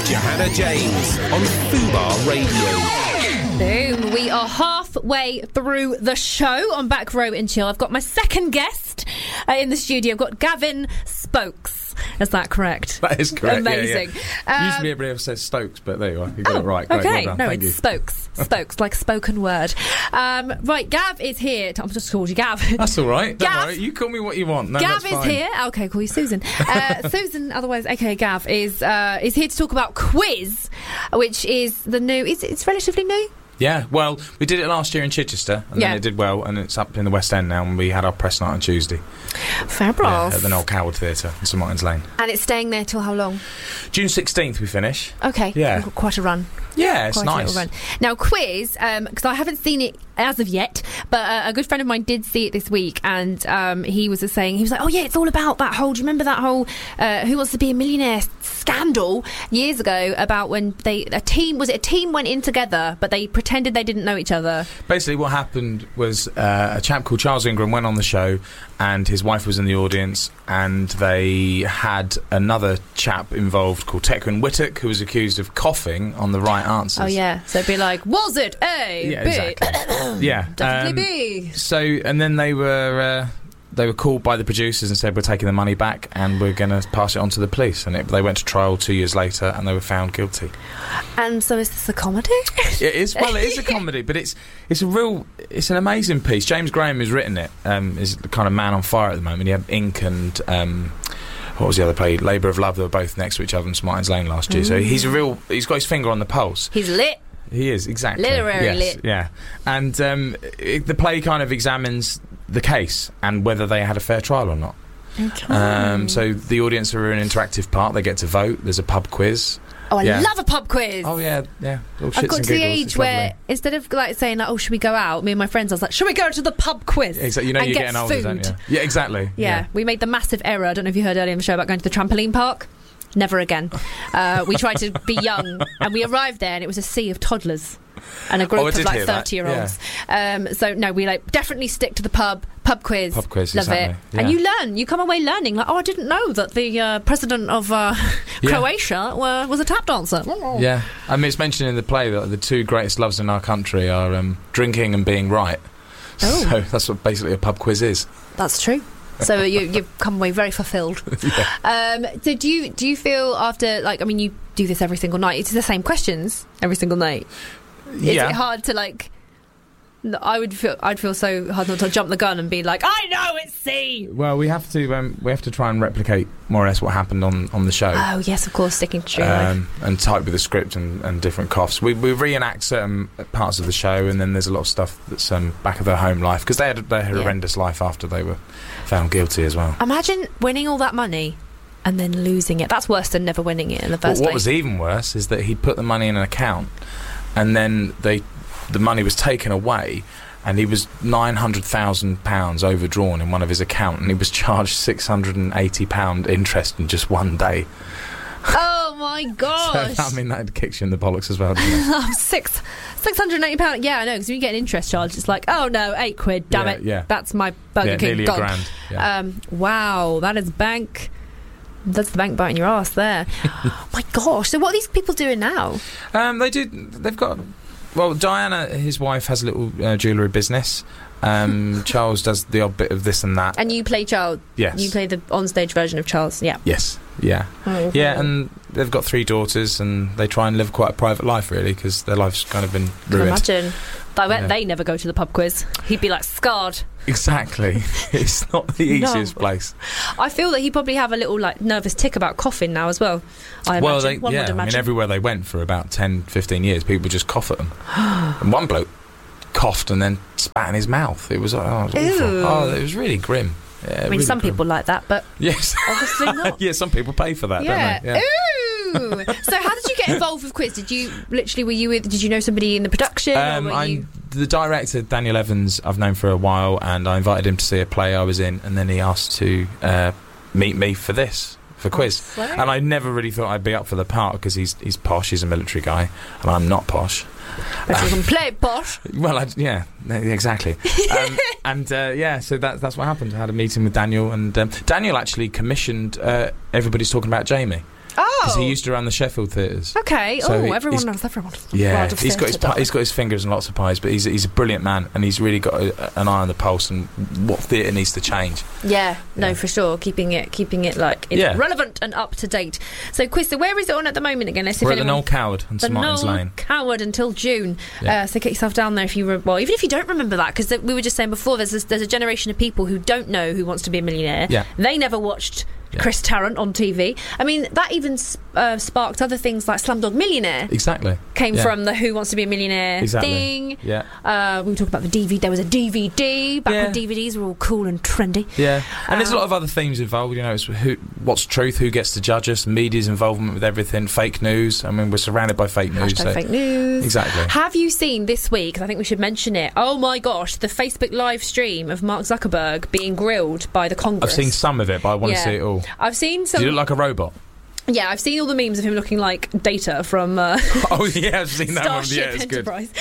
Johanna James on Fubar Radio. Boom. We are halfway through the show on Back Row and Chill. I've got my second guest in the studio. I've got Gavin Spokes. Is that correct? That is correct. Amazing. Usually everybody else says Stokes, but there you are. You got it right. Great. Okay. Well done. No, Thank it's you. Spokes. Spokes, like spoken word. Right, Gav is here. I've just called you Gav. That's all right. Don't Gav. worry. You call me what you want. No, Gav that's is fine. here. Okay, call you Susan. Susan, otherwise, okay, Gav is here to talk about Quiz, which is the new. It's relatively new. Yeah, well, we did it last year in Chichester, and then it did well, and it's up in the West End now, and we had our press night on Tuesday. Fabulous. At the Noel Coward Theatre in St Martin's Lane. And it's staying there till how long? June 16th we finish. Okay. Yeah. We've got quite a run. Yeah, it's Quite a nice. little run. Now, Quiz, because I haven't seen it as of yet, but a good friend of mine did see it this week, and he was saying, he was like, oh yeah, it's all about that whole, do you remember that whole Who Wants to Be a Millionaire scandal years ago about when a team went in together, but they pretended they didn't know each other? Basically what happened was a chap called Charles Ingram went on the show, and his wife was in the audience, and they had another chap involved called Tecwyn Whittock, who was accused of coughing on the right answers. Oh yeah, so it'd be like, was it A, Yeah, B? exactly. Yeah, Definitely B. So, and then they were called by the producers and said, we're taking the money back and we're going to pass it on to the police. And they went to trial 2 years later and they were found guilty. And so is this a comedy? It is. Well, it is a comedy, but it's an amazing piece. James Graham has written it. Is the kind of man on fire at the moment. You have Ink and what was the other play? Labour of Love. They were both next to each other in St Martin's Lane last year. So he's got his finger on the pulse. He's lit. He is, exactly. Literary lit. Yeah. And the play kind of examines the case and whether they had a fair trial or not. Okay. So the audience are an interactive part. They get to vote. There's a pub quiz. Oh, I love a pub quiz. Oh, yeah. All shits I've got and to the giggles. age It's where lovely. instead of like saying like, oh, should we go out? Me and my friends, I was like, should we go to the pub quiz? Exactly. You know, and you're get getting older, food? don't you? Yeah, exactly. Yeah, we made the massive error. I don't know if you heard earlier in the show about going to the trampoline park. Never again. We tried to be young, and we arrived there, and it was a sea of toddlers and a group of like 30-year-olds. So no, we like definitely stick to the pub quiz. Pub quiz, love exactly. it. Yeah. And you learn. You come away learning. Like, oh, I didn't know that the president of Croatia was a tap dancer. Yeah, I mean, it's mentioned in the play that the two greatest loves in our country are drinking and being right. Oh. So that's what basically a pub quiz is. That's true. So you've come away very fulfilled. Yeah. So do you feel after, like, I mean, you do this every single night. It's the same questions every single night. Is it hard to like? I'd feel so hard not to jump the gun and be like, I know it's C. Well, we have to try and replicate more or less what happened on the show. Oh yes, of course, sticking to true life. And type with the script and different coughs. We reenact certain parts of the show, and then there's a lot of stuff that's back of their home life, because they had a horrendous life after they were found guilty as well. Imagine winning all that money and then losing it. That's worse than never winning it in the first place. What was even worse is that he put the money in an account, and then the money was taken away, and he was £900,000 overdrawn in one of his accounts, and he was charged £680 interest in just one day. Oh my gosh! So, I mean, that kicks you in the bollocks as well, doesn't it? £680. Yeah, I know, because when you get an interest charge, it's like, oh no, £8. Damn it! Yeah. That's my Burger King nearly gone. £1,000. Yeah. Wow, that is bank. That's the bank biting your ass there. Oh my gosh! So what are these people doing now? They've got. Well, Diana, his wife, has a little jewellery business. Charles does the odd bit of this and that. And you play Charles? Yes. You play the onstage version of Charles? Yeah. Yes. Yeah. Oh, yeah, and they've got 3 daughters, and they try and live quite a private life, really, because their life's kind of been ruined. Imagine. I bet they never go to the pub quiz. He'd be like scarred. Exactly. It's not the easiest place. I feel that he'd probably have a little like nervous tick about coughing now as well. I imagine. One would imagine. I mean, everywhere they went for about 10, 15 years, people would just cough at them. And one bloke coughed and then spat in his mouth. It was awful. Oh, it was really grim. Yeah, I mean, really some grim. people like that, but yes, obviously not. Yeah, some people pay for that, don't they? Yeah. Ooh. So how did you get involved with Quiz? Did you know somebody in the production? Or were you... The director, Daniel Evans, I've known for a while, and I invited him to see a play I was in, and then he asked to meet me for Quiz. Oh, and I never really thought I'd be up for the part, because he's posh, he's a military guy, and I'm not posh. But you can play posh. Well, exactly. So that's what happened. I had a meeting with Daniel, and Daniel actually commissioned Everybody's Talking About Jamie. because he used to run the Sheffield theatres. Okay. So everyone knows everyone. Yeah, World of he's got theatre, his got his fingers in lots of pies, but he's a brilliant man, and he's really got an eye on the pulse and what theatre needs to change. Yeah, no, Yeah. for sure. Keeping it like Yeah. relevant and up to date. So, Quiz, so where is it on at the moment again? Let's see We're if at the anyone- Noel Coward on the St Martin's Noel Lane. Coward until June. Yeah. So get yourself down there if you even if you don't remember that, because we were just saying before, there's a generation of people who don't know Who Wants to Be a Millionaire. Yeah. They never watched Chris Tarrant on TV. I mean, that even sparked other things like Slumdog Millionaire. Exactly. Came Yeah. from the Who Wants to Be a Millionaire Exactly. thing. Yeah. We were talking about the DVD. There was a DVD back Yeah. when DVDs were all cool and trendy. Yeah, and there's a lot of other themes involved. You know, it's what's truth, who gets to judge us, media's involvement with everything, fake news. I mean, we're surrounded by fake news. Hashtag fake news. Exactly. Have you seen this week, 'cause I think we should mention it, oh my gosh, the Facebook live stream of Mark Zuckerberg being grilled by the Congress? I've seen some of it, but I want to Yeah. see it all. I've seen some... Do you look like a robot? Yeah, I've seen all the memes of him looking like Data from Oh yeah, I've seen that one. Starship Yeah, it's good. Enterprise.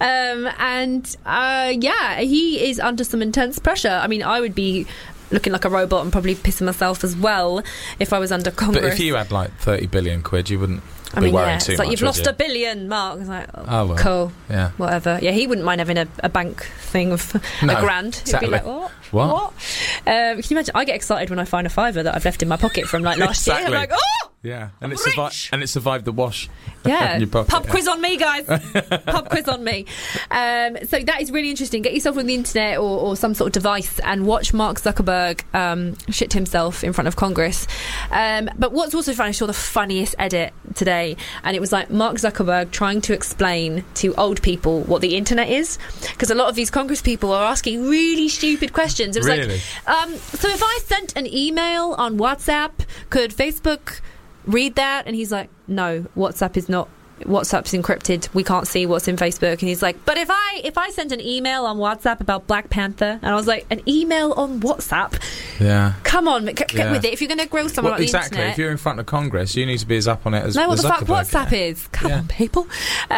Yeah, he is under some intense pressure. I mean, I would be looking like a robot and probably pissing myself as well if I was under Congress. But if you had like 30 billion quid, you wouldn't I be mean, worrying yeah, too it's much. like you've would lost you? $1 billion, Mark. It's like, Oh, well. cool, Yeah. whatever. Yeah, he wouldn't mind having a bank thing of No, a grand. exactly. He'd be like, what? What? Can you imagine? I get excited when I find a fiver that I've left in my pocket from like last year. I'm Exactly. like, oh, Yeah, and I'm it survived the wash. yeah. in your pocket, Pub yeah. quiz on me, guys. Pub quiz on me. So that is really interesting. Get yourself on the internet or some sort of device and watch Mark Zuckerberg shit himself in front of Congress. But what's also funny, I saw the funniest edit today, and it was like Mark Zuckerberg trying to explain to old people what the internet is, because a lot of these Congress people are asking really stupid questions. It was Really? like, so if I sent an email on WhatsApp, could Facebook read that? And he's like, no, WhatsApp's encrypted, we can't see what's in Facebook. And he's like, but if I sent an email on WhatsApp about Black Panther, and I was like, an email on WhatsApp? Yeah. Come on, get Yeah. with it. If you're going to grill someone Well, on the exactly. internet, If you're in front of Congress, you need to be as up on it as know what as the fuck Zuckerberg. WhatsApp is. Come Yeah. on, people.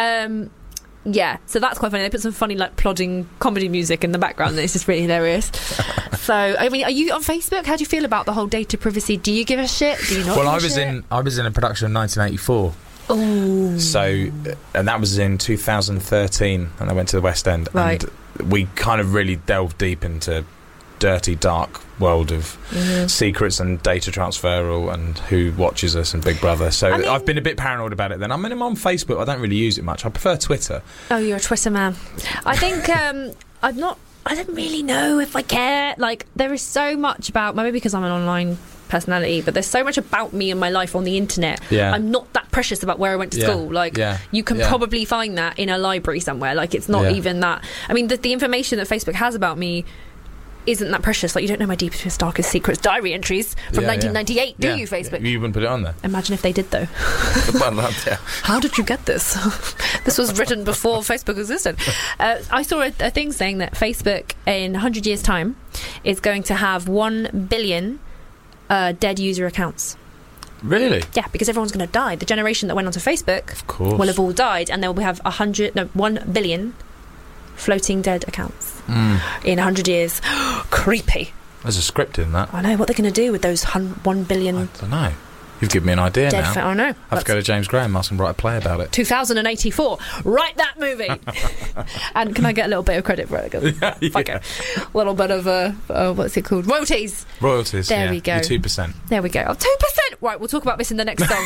Yeah, so that's quite funny. They put some funny, like, plodding comedy music in the background, and it's just really hilarious. So, I mean, are you on Facebook? How do you feel about the whole data privacy? Do you give a shit? Do you not? Well, give I a was shit? in a production of 1984. Oh, So, and that was in 2013, and I went to the West End, Right. and we kind of really delved deep into dirty, dark world of secrets and data transfer and who watches us and Big Brother. So I mean- I've been a bit paranoid about it then. I'm on Facebook. I don't really use it much. I prefer Twitter. Oh, you're a Twitter man. I think I don't really know if I care. Like, there is so much about, maybe because I'm an online personality, but there's so much about me and my life on the internet. Yeah. I'm not that precious about where I went to Yeah. school. Like, Yeah. you can Yeah. probably find that in a library somewhere. Like, it's not Yeah. even that. I mean, the information that Facebook has about me isn't that precious. Like, you don't know my deepest, darkest secrets diary entries from Yeah, 1998, do Yeah. you, Facebook? You wouldn't put it on there. Imagine if they did, though. Well, yeah. How did you get this? This was written before Facebook existed. I saw a thing saying that Facebook in 100 years' time is going to have 1 billion dead user accounts. Really? Yeah, because everyone's going to die. The generation that went onto Facebook Of course. will have all died, and then we'll have 1 billion floating dead accounts in 100 years. Creepy. There's a script in that. I know what they're going to do with those 1 billion I don't know. You've given me an idea dead. now. I know. I have to go to James Graham, ask him to write a play about it. 2084. Write that movie. And can I get a little bit of credit for it? 'Cause fuck it. A little bit of what's it called? Royalties. Royalties. There yeah. we go. Your 2%. There we go. Oh, 2%. Right, we'll talk about this in the next song.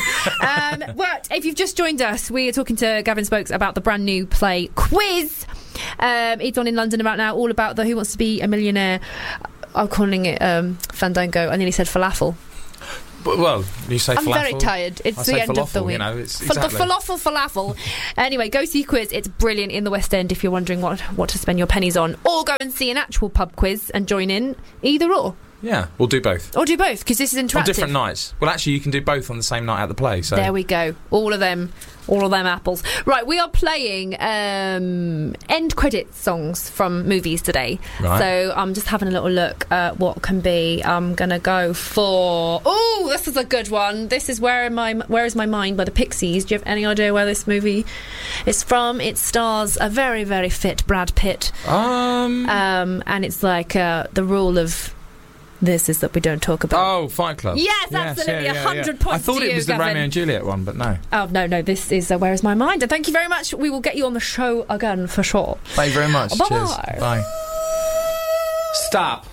But if you've just joined us, we are talking to Gavin Spokes about the brand new play Quiz. It's on in London about now, all about the Who Wants to Be a Millionaire. I'm calling it Fandango. I nearly said falafel. Well, you say I'm falafel. very tired. It's I the say end of the falafel, week. you know, it's For the exactly. falafel. Anyway, go see Quiz. It's brilliant in the West End if you're wondering what to spend your pennies on. Or go and see an actual pub quiz and join in. Either or. Yeah, we'll do both. Or do both, because this is interactive. On different nights. Well, actually, you can do both on the same night at the play. So There we go. All of them apples. Right, we are playing end credit songs from movies today. Right. So I'm just having a little look at what can be. I'm gonna go for. Oh, this is a good one. This is Where Is My Mind by the Pixies. Do you have any idea where this movie is from? It stars a very, very fit Brad Pitt. And it's like the rule of this is that we don't talk about. Oh, Fight Club. Yes, absolutely, 100 points I thought to it you, was the Gavin. Romeo and Juliet one, but no. Oh, no, this is Where Is My Mind? And thank you very much. We will get you on the show again for sure. Thank you very much. Bye-bye. Cheers. Bye. Stop.